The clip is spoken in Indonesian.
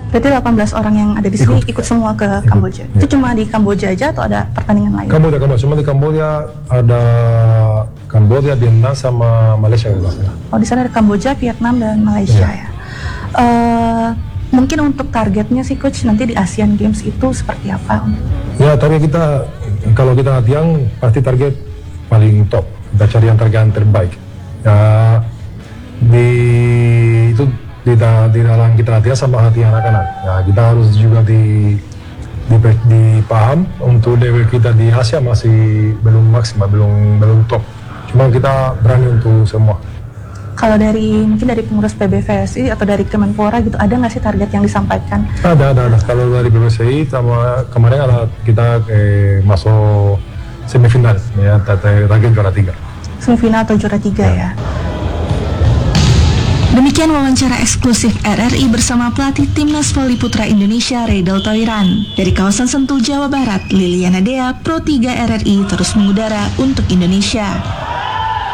Berarti 18 orang yang ada di sini ikut semua ke Kamboja. Ya. Itu cuma di Kamboja aja atau ada pertandingan lain? Kamboja. Cuma di Kamboja ada Vietnam sama Malaysia kalau nggak salah. Oh, di sana ada Kamboja, Vietnam, dan Malaysia ya. Mungkin untuk targetnya sih coach nanti di Asian Games itu seperti apa? Ya, target kita kalau kita latihan pasti target paling top. Kita cari yang terbaik. Ya, di dalam kita latihan sama hati anak-anak. Ya, kita harus juga dipaham untuk level kita di Asia masih belum maksimal, belum top. Cuma kita berani untuk semua. Kalau mungkin dari pengurus PBVSI atau dari Kemenpora gitu, ada nggak sih target yang disampaikan? Ada. Kalau dari PBVSI sama kemarin kita masuk semifinal, ya, target juara 3. Semifinal atau juara 3 ya. Demikian wawancara eksklusif RRI bersama pelatih Timnas Voli Putra Indonesia Redel Toiran. Dari kawasan Sentul, Jawa Barat, Liliana Dea, Pro 3 RRI terus mengudara untuk Indonesia.